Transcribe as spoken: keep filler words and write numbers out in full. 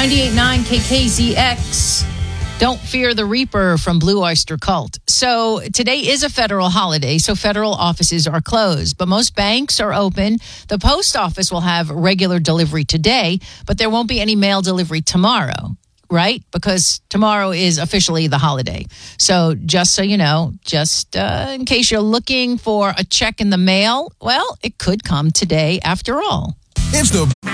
ninety-eight point nine K K Z X. Don't fear the Reaper from Blue Oyster Cult. So today is a federal holiday, so federal offices are closed. But most banks are open. The post office will have regular delivery today, but there won't be any mail delivery tomorrow, right? Because tomorrow is officially the holiday. So just so you know, just uh, in case you're looking for a check in the mail, well, it could come today after all. It's the